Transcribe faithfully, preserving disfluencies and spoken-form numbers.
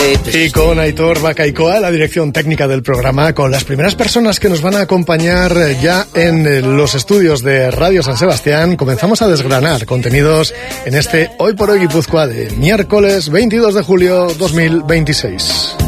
Y con Aitor Bacaicoa, la dirección técnica del programa, con las primeras personas que nos van a acompañar ya en los estudios de Radio San Sebastián, comenzamos a desgranar contenidos en este Hoy por Hoy Guipúzcoa de miércoles veintidós de julio dos mil veintiséis.